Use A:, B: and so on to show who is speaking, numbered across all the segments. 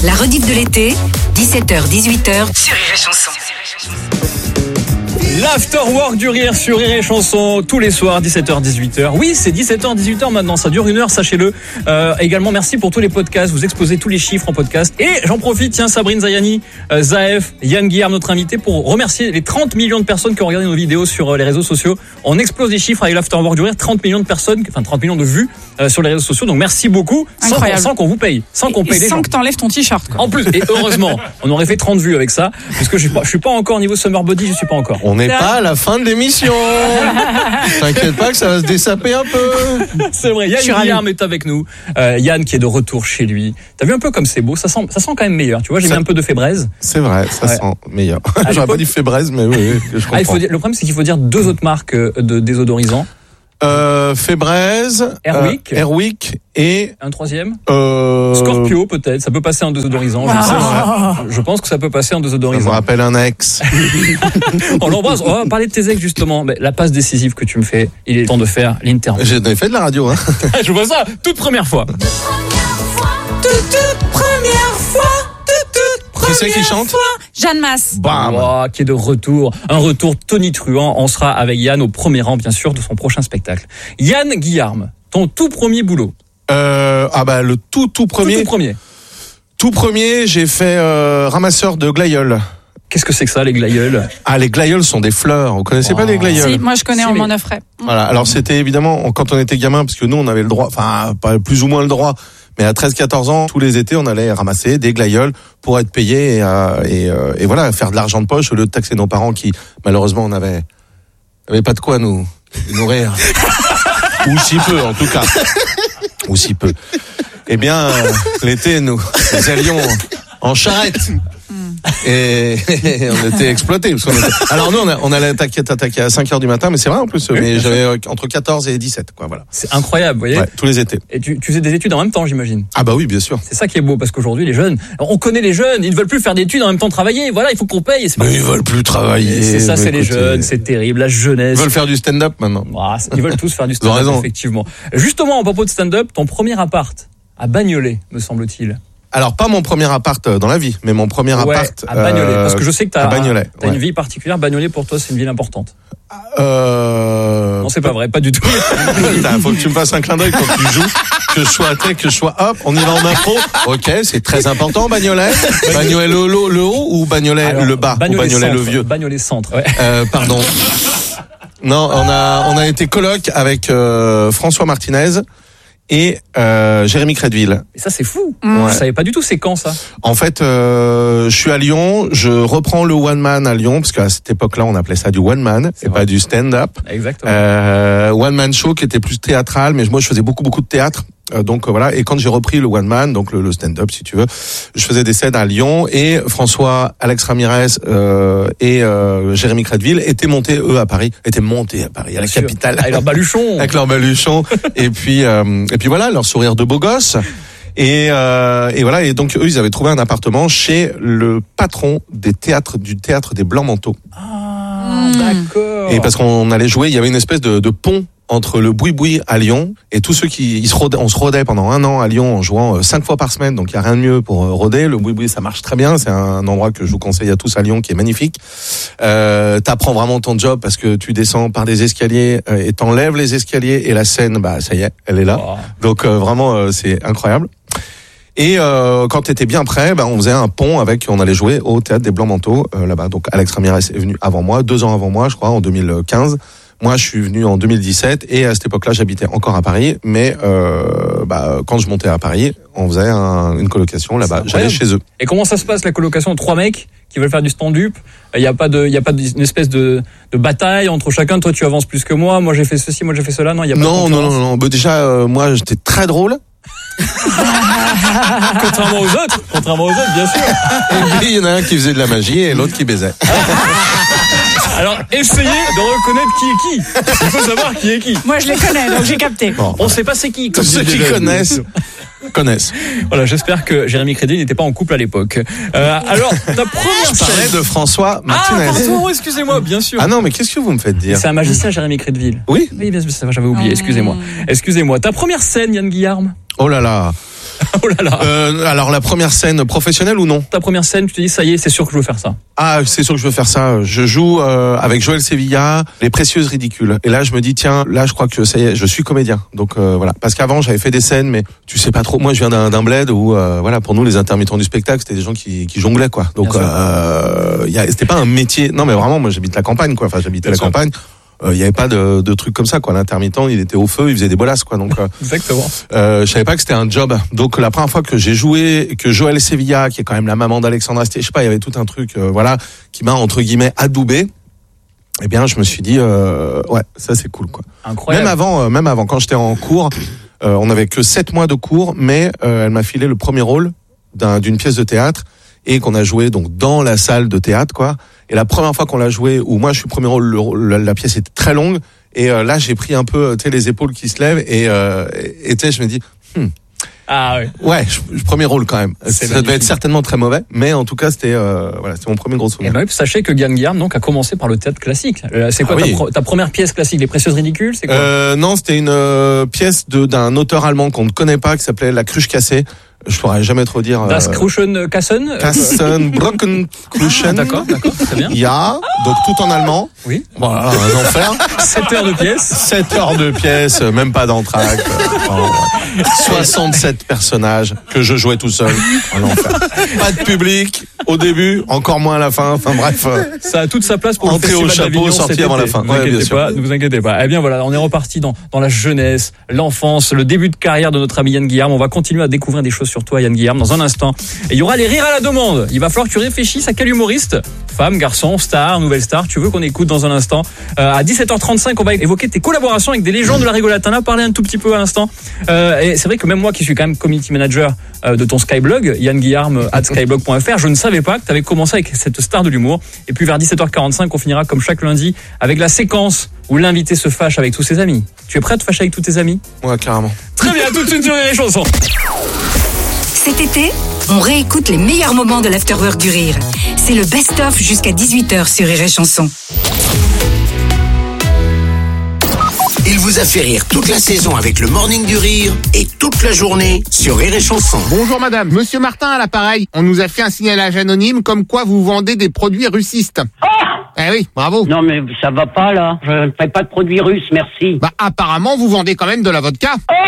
A: La rediff de l'été, 17h-18h sur Rire et Chanson.
B: L'afterwork du rire sur Rire et Chanson tous les soirs 17h-18h. Oui, c'est 17h-18h maintenant, ça dure 1 heure, sachez-le. Également, merci pour tous les podcasts, vous exposez tous les chiffres en podcast. Et j'en profite, tiens, Sabrine Zayani, Zaef, Yann Guillard, notre invité, pour remercier les 30 millions de personnes qui ont regardé nos vidéos sur les réseaux sociaux. On explose les chiffres avec l'afterwork du rire, 30 millions de personnes, enfin 30 millions de vues sur les réseaux sociaux. Donc merci beaucoup, sans qu'on vous paye, sans qu'on paye les gens.
C: Sans que t'enlèves ton t-shirt, quoi.
B: En plus, et heureusement, on aurait fait 30 vues avec ça, parce que je suis pas encore niveau summer body, je suis pas encore.
D: On n'est pas à la fin de l'émission. T'inquiète pas que ça va se dessaper un peu.
B: C'est vrai, Yann Guillard est avec nous. Yann qui est de retour chez lui. T'as vu un peu comme c'est beau, ça sent quand même meilleur. Tu vois, j'ai mis un peu de fébraise.
D: C'est vrai, ça sent meilleur. J'aurais pas dit fébraise, mais oui, je comprends.
B: Le problème, c'est qu'il faut dire 2 autres marques de désodorisants.
D: Fébraise, Airwick et
B: un troisième. Scorpio peut-être, ça peut passer en désodorisant. Je pense que ça peut passer en désodorisant.
D: Ça me rappelle un ex.
B: On l'embrasse. On va parler de tes ex justement. Mais la passe décisive que tu me fais, il est temps de faire l'interview.
D: J'ai fait de la radio, hein.
B: Je vois ça, toute première fois.
C: Toute première fois.
D: Qui c'est qui chante?
C: Jeanne Masse.
B: Bam. Qui est de retour. Un retour tonitruant. On sera avec Yann au premier rang, bien sûr, de son prochain spectacle. Yann Guillard, ton tout premier boulot.
D: Le tout premier. Tout premier, j'ai fait ramasseur de glaïeuls.
B: Qu'est-ce que c'est que ça, les glaïeuls?
D: Les glaïeuls sont des fleurs. Vous connaissez pas les glaïeuls?
C: Si, moi je connais, on m'en offrait.
D: Voilà. Alors c'était évidemment quand on était gamin, parce que nous on avait le droit, enfin pas plus ou moins le droit, mais à 13-14 ans, tous les étés, on allait ramasser des glaïeuls pour être payés et voilà, faire de l'argent de poche au lieu de taxer nos parents qui, malheureusement, n'avaient pas de quoi nous nourrir. Ou si peu, en tout cas. Ou si peu. Eh bien, l'été, nous allions en charrette. Et on était exploités. Alors nous, on allait attaquer à 5h du matin, mais c'est vrai en plus. Mais j'avais entre 14 et 17, quoi, voilà.
B: C'est incroyable, vous voyez.
D: Ouais, tous les étés.
B: Et tu faisais des études en même temps, j'imagine.
D: Ah bah oui, bien sûr.
B: C'est ça qui est beau, parce qu'aujourd'hui, les jeunes, on connaît les jeunes, ils ne veulent plus faire d'études en même temps travailler. Voilà, il faut qu'on paye.
D: Mais ils veulent plus travailler.
B: C'est ça, c'est les jeunes, c'est terrible, la jeunesse.
D: Ils veulent faire du stand-up maintenant.
B: Ils veulent tous faire du stand-up, effectivement. Justement, à propos de stand-up, ton premier appart à Bagnolet, me semble-t-il.
D: Alors pas mon premier appart dans la vie, mais mon premier appart
B: à Bagnolet, parce que je sais que t'as une vie particulière. Bagnolet pour toi, c'est une ville importante.
D: Non,
B: c'est pas vrai, pas du tout.
D: Faut que tu me fasses un clin d'œil quand tu joues, que je sois tech, que je sois hop, on y va en impro. Ok, c'est très important, Bagnolet. Bagnolet le haut ou Bagnolet le bas, ou Bagnolet le vieux.
B: Bagnolet centre. Ouais.
D: Pardon. Non, on a été coloc avec François Martinez et Jérémy Crédville.
B: Et ça c'est fou. Ouais. Je savais pas du tout c'est quand ça.
D: En fait, je suis à Lyon, je reprends le one man à Lyon parce qu'à cette époque-là, on appelait ça du one man, c'est pas du stand-up.
B: Exactement.
D: One man show qui était plus théâtral, mais moi je faisais beaucoup de théâtre. Donc voilà, et quand j'ai repris le one man, donc le stand-up si tu veux, je faisais des scènes à Lyon et François, Alex Ramirez et Jérémy Crédville étaient montés à Paris, à la capitale,
B: avec leur baluchon,
D: et puis voilà, leur sourire de beau gosse. Et voilà, et donc eux ils avaient trouvé un appartement chez le patron du théâtre des Blancs-Manteaux.
B: Ah, d'accord.
D: Et parce qu'on allait jouer, il y avait une espèce de pont entre le Boui-Boui à Lyon et tous ceux on se rodait pendant 1 an à Lyon en jouant 5 fois par semaine, donc il y a rien de mieux pour roder. Le Boui-Boui ça marche très bien, c'est un endroit que je vous conseille à tous à Lyon qui est magnifique. T'apprends vraiment ton job parce que tu descends par des escaliers et t'enlèves les escaliers et la scène, ça y est, elle est là. Wow. Donc vraiment c'est incroyable. Et quand t'étais bien prêt, on faisait un pont on allait jouer au théâtre des Blancs-Manteaux là-bas. Donc Alex Ramirez est venu avant moi, 2 ans avant moi, je crois, en 2015. Moi, je suis venu en 2017 et à cette époque-là, j'habitais encore à Paris. Mais quand je montais à Paris, on faisait une colocation là-bas. J'allais chez eux.
B: Et comment ça se passe la colocation? 3 mecs qui veulent faire du stand-up. Il y a pas une espèce de bataille entre chacun. Toi, tu avances plus que moi. Moi, j'ai fait ceci. Moi, j'ai fait cela. Non, il y a pas.
D: Non. Déjà, moi, j'étais très drôle.
B: Contrairement aux autres, bien sûr.
D: Et puis il y en a un qui faisait de la magie et l'autre qui baisait.
B: Alors, essayez de reconnaître qui est qui. Il faut savoir qui est qui.
C: Moi, je les connais, donc j'ai capté.
D: Bon,
B: on sait pas c'est qui.
D: Tous ceux qui connaissent.
B: Voilà, j'espère que Jérémy Crédville n'était pas en couple à l'époque. Alors, ta première
D: Je parlais de François Martinez.
B: Ah, pardon, excusez-moi, bien sûr.
D: Ah non, mais qu'est-ce que vous me faites dire?
B: C'est un magicien, Jérémy Crédville.
D: Oui,
B: bien sûr, j'avais oublié, excusez-moi. Ta première scène, Yann Guillard?
D: Oh là là.
B: Oh là là.
D: Alors la première scène professionnelle ou non?
B: Ta première scène, tu te dis ça y est, c'est sûr que je veux faire ça.
D: Ah, c'est sûr que je veux faire ça. Je joue avec Joël Sevilla, Les Précieuses Ridicules. Et là, je me dis tiens, là, je crois que ça y est, je suis comédien. Donc voilà. Parce qu'avant, j'avais fait des scènes, mais tu sais pas trop. Moi, je viens d'un bled où voilà, pour nous, les intermittents du spectacle, c'était des gens qui jonglaient quoi. Donc c'était pas un métier. Non, mais vraiment, moi, j'habite la campagne quoi. Enfin, j'habitais la campagne. Il y avait pas de trucs comme ça quoi. L'intermittent, il était au feu, il faisait des bolasses quoi. Donc
B: Exactement.
D: je savais pas que c'était un job. Donc la première fois que j'ai joué, que Joël Sevilla, qui est quand même la maman d'Alexandre Astier, je sais pas, il y avait tout un truc voilà qui m'a entre guillemets adoubé. Eh bien, je me suis dit ouais, ça c'est cool quoi.
B: Incroyable.
D: Même avant quand j'étais en cours, on avait que 7 mois de cours, mais elle m'a filé le premier rôle d'une pièce de théâtre et qu'on a joué donc dans la salle de théâtre quoi. Et la première fois qu'on l'a joué, où moi je suis premier rôle, la pièce était très longue et là j'ai pris un peu les épaules qui se lèvent et je me dis
B: Ah oui.
D: ouais, premier rôle quand même. Ça devait être certainement très mauvais, mais en tout cas c'était c'était mon premier gros souvenir.
B: Et ben, sachez que Yann Guillaume donc a commencé par le théâtre classique. C'est quoi ta première pièce classique, Les Précieuses Ridicules, c'est quoi?
D: Non, c'était une pièce d'un auteur allemand qu'on ne connaît pas qui s'appelait La Cruche Cassée. Je pourrais jamais trop dire.
B: Das Kruschen Kassen.
D: Brocken Kruschen.
B: D'accord, très bien.
D: Ja, donc tout en allemand.
B: Oui.
D: Voilà, un enfer.
B: 7 heures de pièce.
D: 7 heures de pièce, même pas d'entracte. 67 personnages que je jouais tout seul. Un enfer. Pas de public au début, encore moins à la fin. Enfin bref.
B: Ça a toute sa place pour
D: entrer
B: le
D: au
B: Festival
D: chapeau,
B: d'Avignon
D: sortir
B: cet
D: avant la
B: été.
D: fin.
B: Ne vous inquiétez pas. Eh bien voilà, on est reparti dans la jeunesse, l'enfance, le début de carrière de notre ami Yann Guillaume. On va continuer à découvrir des choses sur toi, Yann Guillaume, dans un instant. Et il y aura les rires à la demande. Il va falloir que tu réfléchisses à quel humoriste, femme, garçon, star, nouvelle star, tu veux qu'on écoute dans un instant. À 17h35, on va évoquer tes collaborations avec des légendes de la rigolade. T'en as parlé un tout petit peu à l'instant. Et c'est vrai que même moi qui suis quand même community manager de ton Skyblog, Yann Guillaume @skyblog.fr, je ne savais pas que tu avais commencé avec cette star de l'humour. Et puis vers 17h45, on finira comme chaque lundi avec la séquence où l'invité se fâche avec tous ses amis. Tu es prêt à te fâcher avec tous tes amis?
D: Ouais, carrément.
B: Très bien, tout de suite sur les chansons.
A: Cet été, on réécoute les meilleurs moments de l'Afterwork du Rire. C'est le best-of jusqu'à 18h sur Rire et Chanson.
E: Il vous a fait rire toute la saison avec le Morning du Rire et toute la journée sur Rire et Chanson.
F: Bonjour madame, monsieur Martin à l'appareil. On nous a fait un signalage anonyme comme quoi vous vendez des produits russistes. Eh oui, bravo.
G: Non mais ça va pas là, je ne fais pas de produits russes, merci.
F: Bah apparemment vous vendez quand même de la vodka.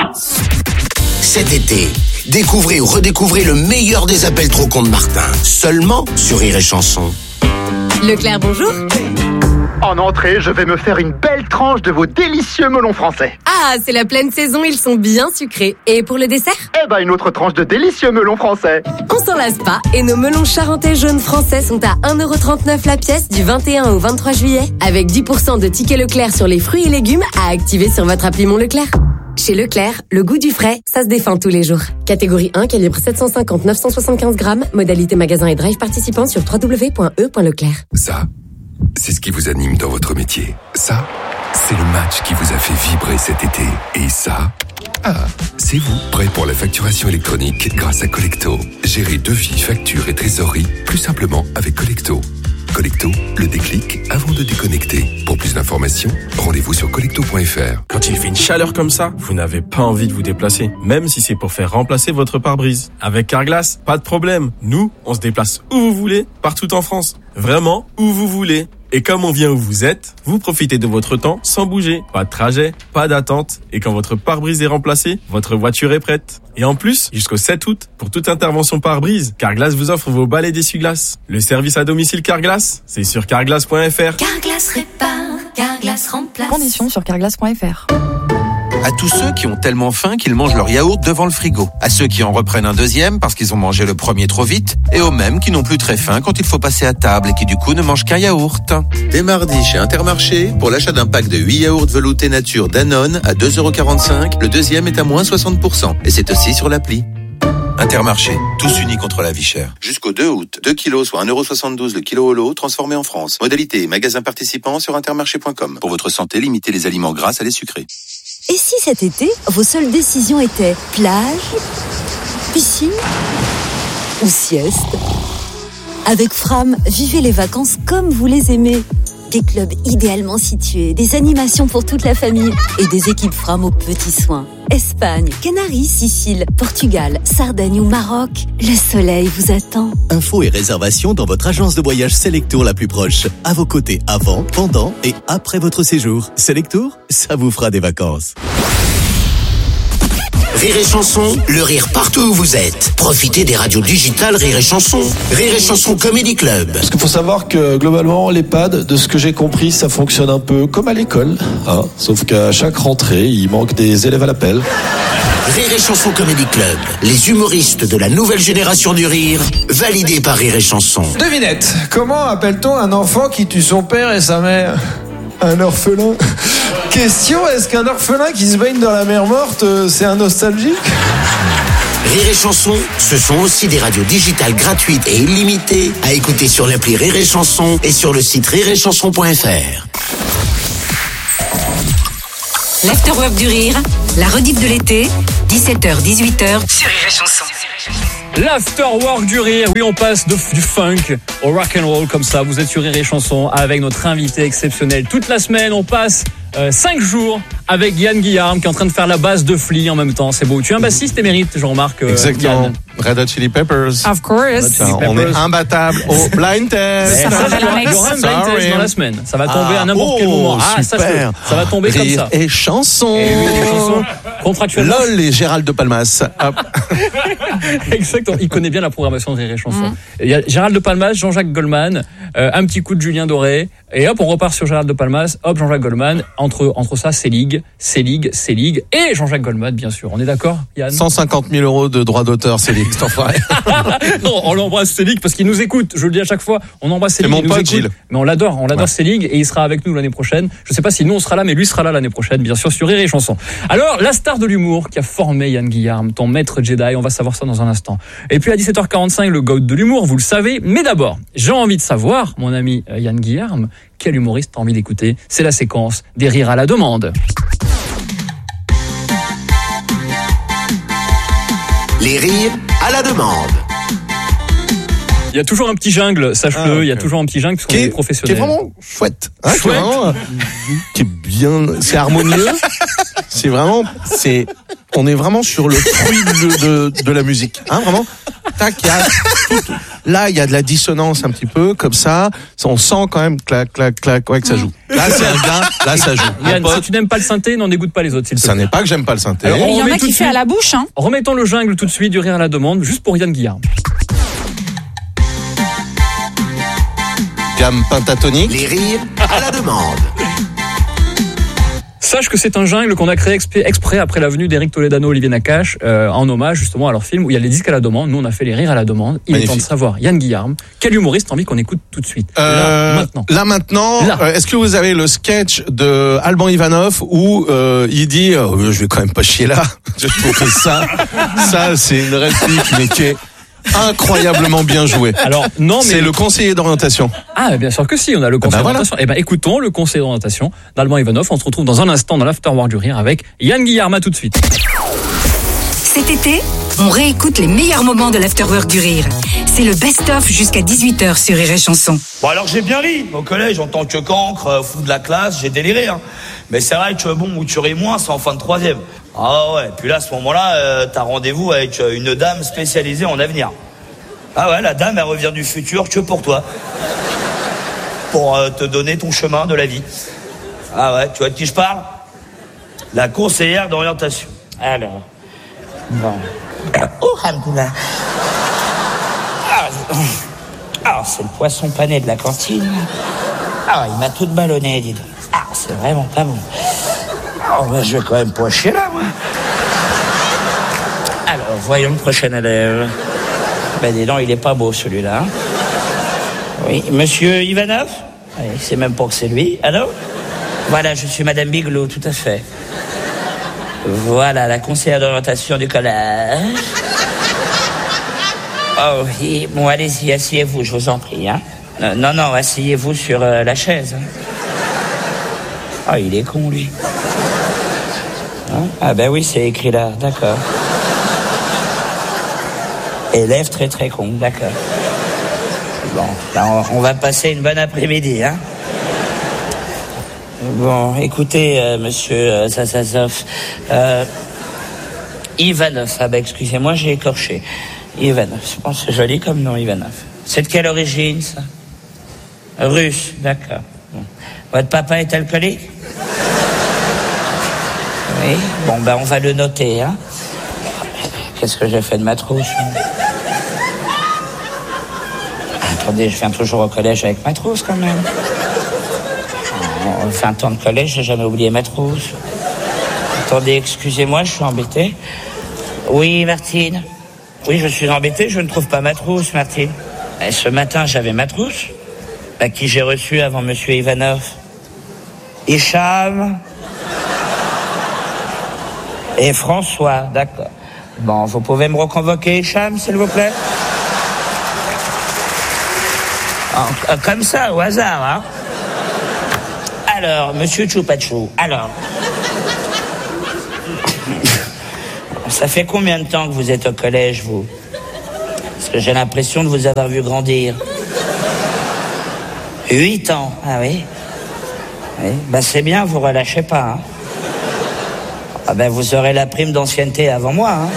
E: Cet été, découvrez ou redécouvrez le meilleur des appels trop cons de Martin. Seulement sur Rire et Chanson.
H: Leclerc, bonjour.
I: En entrée, je vais me faire une belle tranche de vos délicieux melons français.
H: Ah, c'est la pleine saison, ils sont bien sucrés. Et pour le dessert?
I: Eh ben, une autre tranche de délicieux melons français.
H: On s'en lasse pas, et nos melons charentais jaunes français sont à 1,39€ la pièce du 21 au 23 juillet, avec 10% de tickets Leclerc sur les fruits et légumes à activer sur votre appli Mon Leclerc. Chez Leclerc, le goût du frais, ça se défend tous les jours. Catégorie 1, calibre 750-975 grammes, modalité magasin et drive participant sur www.e.leclerc.
J: Ça, c'est ce qui vous anime dans votre métier. Ça, c'est le match qui vous a fait vibrer cet été. Et ça, c'est vous, prêt pour la facturation électronique grâce à Collecto. Gérez devis, factures et trésorerie plus simplement avec Collecto. Collecto, le déclic avant de déconnecter. Pour plus d'informations, rendez-vous sur collecto.fr.
K: Quand il fait une chaleur comme ça, vous n'avez pas envie de vous déplacer, même si c'est pour faire remplacer votre pare-brise. Avec Carglass, pas de problème. Nous, on se déplace où vous voulez, partout en France. Vraiment, où vous voulez. Et comme on vient où vous êtes, vous profitez de votre temps sans bouger. Pas de trajet, pas d'attente. Et quand votre pare-brise est remplacé, votre voiture est prête. Et en plus, jusqu'au 7 août, pour toute intervention pare-brise, Carglass vous offre vos balais d'essuie-glace. Le service à domicile Carglass, c'est sur carglass.fr.
L: Carglass répare, Carglass remplace.
M: Conditions sur carglass.fr.
N: À tous ceux qui ont tellement faim qu'ils mangent leur yaourt devant le frigo. À ceux qui en reprennent un deuxième parce qu'ils ont mangé le premier trop vite. Et aux mêmes qui n'ont plus très faim quand il faut passer à table et qui du coup ne mangent qu'un yaourt. Dès mardi chez Intermarché, pour l'achat d'un pack de 8 yaourts veloutés nature Danone à 2,45€, le deuxième est à moins 60%. Et c'est aussi sur l'appli. Intermarché, tous unis contre la vie chère. Jusqu'au 2 août, 2 kilos soit 1,72€ le kilo au lot, transformé en France. Modalité et magasin participant sur intermarché.com. Pour votre santé, limitez les aliments gras à les sucrés.
O: Et si cet été, vos seules décisions étaient plage, piscine ou sieste? Avec Fram, vivez les vacances comme vous les aimez. Des clubs idéalement situés, des animations pour toute la famille et des équipes Fram aux petits soins. Espagne, Canaries, Sicile, Portugal, Sardaigne ou Maroc, le soleil vous attend.
M: Infos et réservations dans votre agence de voyage Selectour la plus proche. À vos côtés avant, pendant et après votre séjour. Selectour, ça vous fera des vacances.
E: Rire et Chanson, le rire partout où vous êtes. Profitez des radios digitales Rire et Chanson. Rire et Chanson Comedy Club.
P: Parce qu'il faut savoir que globalement, l'EHPAD, de ce que j'ai compris, ça fonctionne un peu comme à l'école. Hein, sauf qu'à chaque rentrée, il manque des élèves à l'appel.
E: Rire et Chanson Comedy Club. Les humoristes de la nouvelle génération du rire, validés par Rire et Chanson.
Q: Devinette, comment appelle-t-on un enfant qui tue son père et sa mère ? Un orphelin. Question, est-ce qu'un orphelin qui se baigne dans la mer morte, c'est un nostalgique ?
E: Rire et Chanson, ce sont aussi des radios digitales gratuites et illimitées à écouter sur l'appli Rire et Chanson et sur le site rireetchanson.fr.
A: L'Afterwork du Rire, la rediff de l'été, 17h-18h sur Rire et Chanson.
B: L'Afterwork du Rire, oui, on passe du funk au rock'n'roll comme ça. Vous êtes sur Rire et Chanson avec notre invité exceptionnel. Toute la semaine, on passe 5 jours avec Yann Guillarme qui est en train de faire la basse de Flea en même temps. C'est beau. Tu es un bassiste émérite, Jean-Marc.
D: Exactement.
B: Yann.
D: Red Hot Chili Peppers.
C: Of course.
D: On est imbattable au blind test.
B: Il y aura un blind test dans la semaine. Ça va tomber à n'importe quel moment.
D: Super.
B: Ça va tomber
D: Rire
B: comme ça.
D: Et Chanson.
B: Et oui, les chansons contractuellement.
D: LOL et Gérald de Palmas. Hop.
B: Exactement. Il connaît bien la programmation de Rire et Chanson. Il y a Gérald de Palmas, Jean-Jacques Goldman, un petit coup de Julien Doré. Et hop, on repart sur Gérald de Palmas. Hop, Jean-Jacques Goldman. Entre ça, c'est Ligue. Et Jean-Jacques Goldman, bien sûr. On est d'accord, Yann?
D: 150 000 euros de droits d'auteur, c'est Ligue, cet enfoiré.
B: Non, on l'embrasse Célig parce qu'il nous écoute. Je le dis à chaque fois, on embrasse Célig.
D: C'est mon pote Gilles.
B: Mais on l'adore Célig et il sera avec nous l'année prochaine. Je sais pas si nous on sera là, mais lui sera là l'année prochaine, bien sûr, sur Rire et Chanson. Alors, la star de l'humour qui a formé Yann Guillarme, ton maître Jedi, on va savoir ça dans un instant. Et puis à 17h45, le GOAT de l'humour, vous le savez. Mais d'abord, j'ai envie de savoir, mon ami Yann Guillarme, quel humoriste t'as envie d'écouter? C'est la séquence des rires à la demande.
E: Les rires à la demande.
B: Il y a toujours un petit jungle, sache-le,
D: okay.
B: Il y a toujours un petit jungle parce qu'on est professionnel.
D: Qui est vraiment chouette. Hein,
B: chouette.
D: Qui est bien, c'est harmonieux. On est vraiment sur le fruit de la musique. Hein, vraiment. Tac, là, il y a de la dissonance un petit peu, comme ça. On sent quand même, clac, clac, clac, ouais, que ça joue. Là, c'est un gars, là, ça joue.
B: Yann, si tu n'aimes pas le synthé, n'en dégoûte pas les autres, s'il te plaît.
D: Ça n'est pas que j'aime pas le synthé.
C: Alors, il y en a qui fait à la bouche, hein.
B: Remettons le jungle tout de suite du rire à la demande, juste pour Yann Guillarme.
D: Gamme pentatonique.
E: Les rires à la demande.
B: Sache que c'est un jungle qu'on a créé exprès après la venue d'Éric Toledano et Olivier Nakache en hommage justement à leur film où il y a les disques à la demande. Nous on a fait les rires à la demande. Il est temps de savoir, Yann Guillarme, quel humoriste t'as envie qu'on écoute tout de suite
D: Là maintenant, est-ce que vous avez le sketch de Alban Ivanov où il dit je vais quand même pas chier là. Je trouve que ça c'est une réplique mais qui est incroyablement bien joué.
B: Alors non, mais
D: c'est le conseiller d'orientation.
B: Ah, bien sûr que si, on a le conseiller d'orientation. Eh ben écoutons le conseiller d'orientation d'Alban Ivanov. On se retrouve dans un instant dans l'Afterwork du Rire avec Yann Guillarme. À tout de suite.
A: Cet été, on réécoute les meilleurs moments de l'Afterwork du Rire. C'est le best-of jusqu'à 18h sur Rire et Chanson.
R: Bon alors j'ai bien ri au collège en tant que cancre, fou de la classe, j'ai déliré. Hein. Mais c'est vrai que bon, où tu ris moins, c'est en fin de troisième. Ah ouais, puis là à ce moment-là, t'as rendez-vous avec une dame spécialisée en avenir. Ah ouais, la dame elle revient du futur que pour toi. Pour te donner ton chemin de la vie. Ah ouais, tu vois de qui je parle? La conseillère d'orientation. Alors... Bon. Oh, Hamdoullah. Ah, c'est le poisson pané de la cantine. Ah, il m'a tout ballonné, dis donc. Ah, c'est vraiment pas bon. Oh, bah, je vais quand même pas chier là, moi. Alors, voyons le prochain élève. Ben, dis donc, il est pas beau, celui-là. Hein. Oui, monsieur Ivanov? Oui, c'est même pas que c'est lui. Allô? Voilà, je suis Madame Bigelow, tout à fait. Voilà, la conseillère d'orientation du collège. Oh oui, bon, allez-y, asseyez-vous, je vous en prie, hein. Non, asseyez-vous sur la chaise. Hein. Ah, il est con, lui. Hein? Ah ben oui, c'est écrit là, d'accord. Élève très très con, d'accord. Bon, là, on va passer une bonne après-midi, hein. Bon, écoutez, monsieur Zassazov, Ivanov, ah bah excusez-moi, j'ai écorché. Ivanov, je pense que c'est joli comme nom, Ivanov. C'est de quelle origine, ça? Russe, d'accord. Bon. Votre papa est alcoolique? Oui, bon, ben on va le noter, hein. Qu'est-ce que j'ai fait de ma trousse? Attendez, je viens toujours au collège avec ma trousse, quand même. En 20 ans de collège, j'ai jamais oublié ma trousse. Attendez, excusez-moi, je suis embêté. Oui, Martine. Oui, je suis embêté, je ne trouve pas ma trousse, Martine. Et ce matin, j'avais ma trousse, qui j'ai reçue avant monsieur Ivanov. Hicham et François, d'accord. Bon, vous pouvez me reconvoquer, Hicham, s'il vous plaît? Comme ça, au hasard, hein? Alors, monsieur Choupachou, alors... Ça fait combien de temps que vous êtes au collège, vous? Parce que j'ai l'impression de vous avoir vu grandir. 8 ans, ah oui? Oui, bah c'est bien, vous relâchez pas, hein? Ah ben vous aurez la prime d'ancienneté avant moi, hein?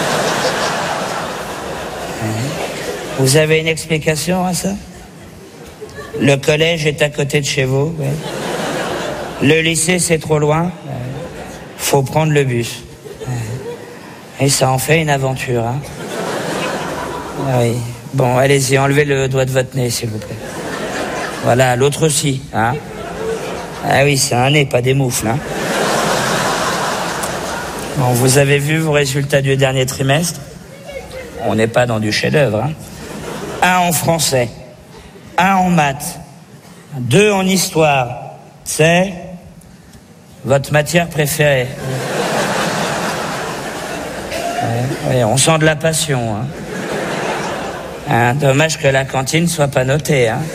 R: Vous avez une explication à ça? Le collège est à côté de chez vous, oui. Le lycée, c'est trop loin. Faut prendre le bus. Et ça en fait une aventure, hein. Oui. Bon, allez-y, enlevez le doigt de votre nez, s'il vous plaît. Voilà, l'autre aussi, hein. Ah oui, c'est un nez, pas des moufles, hein. Bon, vous avez vu vos résultats du dernier trimestre? On n'est pas dans du chef-d'œuvre, hein. 1 en français, 1 en maths, 2 en histoire. C'est votre matière préférée. Ouais, on sent de la passion, hein. Dommage que la cantine soit pas notée, hein.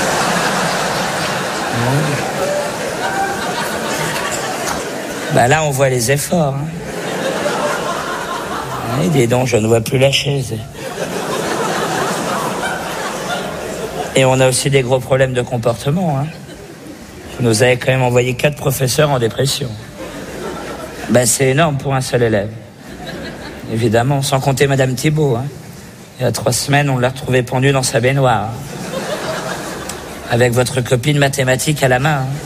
R: Bah là, on voit les efforts, hein. Ouais, dis donc, je ne vois plus la chaise. Et on a aussi des gros problèmes de comportement, hein. Vous nous avez quand même envoyé 4 professeurs en dépression. Bah c'est énorme pour un seul élève. Évidemment, sans compter Madame Thibault, hein. Il y a 3 semaines, on l'a retrouvée pendue dans sa baignoire, hein. Avec votre copine mathématique à la main, hein.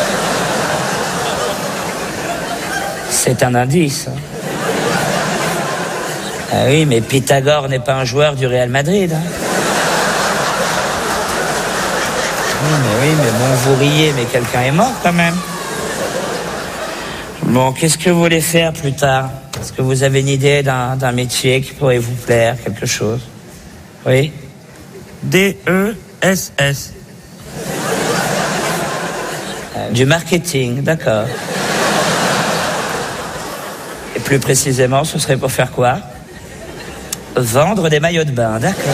R: C'est un indice, hein. Ah oui, mais Pythagore n'est pas un joueur du Real Madrid, hein. Oui, mais bon, vous riez, mais quelqu'un est mort quand même. Bon, qu'est-ce que vous voulez faire plus tard? Est-ce que vous avez une idée d'un métier qui pourrait vous plaire, quelque chose? Oui? D-E-S-S. Du marketing, d'accord. Et plus précisément, ce serait pour faire quoi? Vendre des maillots de bain, d'accord.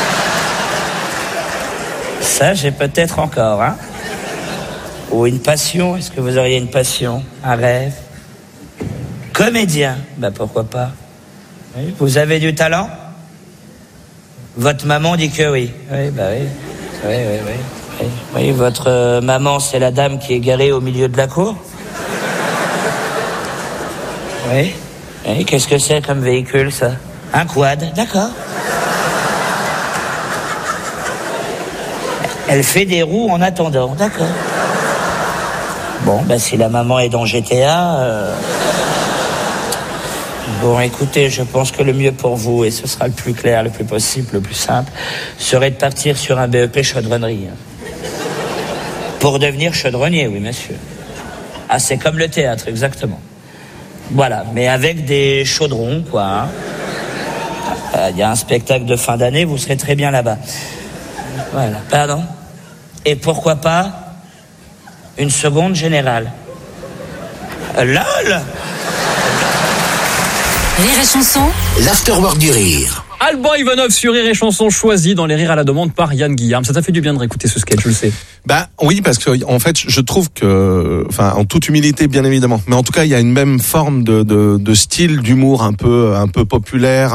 R: Ça, j'ai peut-être encore, hein. Ou une passion, est-ce que vous auriez une passion? Un rêve? Comédien, bah pourquoi pas. Oui. Vous avez du talent? Votre maman dit que oui. Oui, bah oui. Oui, votre maman, c'est la dame qui est garée au milieu de la cour? Oui. Oui, qu'est-ce que c'est comme véhicule, ça? Un quad, d'accord. Elle fait des roues en attendant, d'accord. Bon, ben si la maman est dans GTA... Bon, écoutez, je pense que le mieux pour vous, et ce sera le plus clair, le plus possible, le plus simple, serait de partir sur un BEP chaudronnerie. Pour devenir chaudronnier, oui, monsieur. Ah, c'est comme le théâtre, exactement. Voilà, mais avec des chaudrons, quoi. Il y a un spectacle de fin d'année, vous serez très bien là-bas. Voilà, pardon. Et pourquoi pas une seconde générale? LOL!
A: Rire et chanson.
E: L'afterwork du rire.
B: Alban Ivanov sur Rire et Chanson, choisi dans les rires à la demande par Yann Guillaume. Ça t'a fait du bien de réécouter ce sketch, je le sais.
D: Bah oui, parce que en fait, je trouve que, enfin, en toute humilité, bien évidemment, mais en tout cas, il y a une même forme de style d'humour un peu populaire,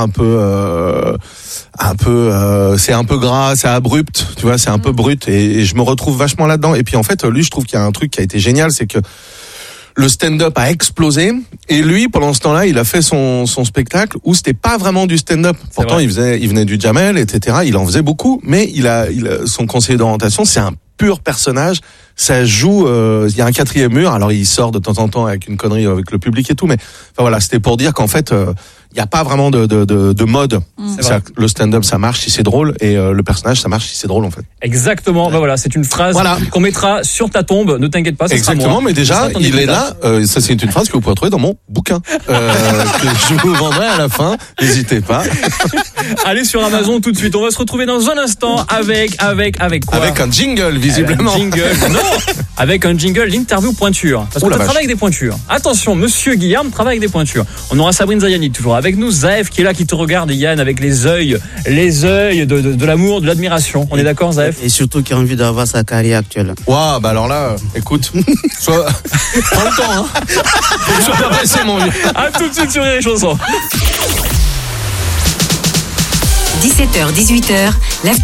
D: c'est un peu gras, c'est abrupt, tu vois, c'est un peu brut, et je me retrouve vachement là-dedans. Et puis en fait, lui, je trouve qu'il y a un truc qui a été génial, c'est que le stand-up a explosé, et lui, pendant ce temps-là, il a fait son spectacle où c'était pas vraiment du stand-up. Pourtant, il venait du Jamel, etc. Il en faisait beaucoup, mais il a son conseiller d'orientation, c'est un pur personnage. Ça joue, il y a un quatrième mur. Alors, il sort de temps en temps avec une connerie avec le public et tout, mais enfin voilà, c'était pour dire qu'en fait, il n'y a pas vraiment de mode. Le stand-up, ça marche si c'est drôle, et le personnage, ça marche si c'est drôle, en fait.
B: Exactement. Bah voilà, c'est une phrase qu'on mettra sur ta tombe. Ne t'inquiète pas.
D: Exactement, mais déjà, il est là. Ça, c'est une phrase que vous pouvez trouver dans mon bouquin que je vous vendrai à la fin. N'hésitez pas.
B: Allez sur Amazon tout de suite. On va se retrouver dans un instant avec quoi?
D: Avec un jingle, visiblement.
B: Un jingle. Non, avec un jingle, l'interview pointure. Parce que tu travailles avec des pointures. Attention, monsieur Guillaume travaille avec des pointures. On aura Sabrine Zayani toujours avec nous, Zaef qui est là, qui te regarde, et Yann avec les yeux de l'amour, de l'admiration. On est d'accord, Zaef?
S: Et surtout qui a envie d'avoir sa carrière actuelle.
D: Waouh, bah alors là, écoute, prends le temps, hein. Faut que je sois pas pressé, mon vieux.
B: À tout de suite sur les chansons.
A: 17h, 18h,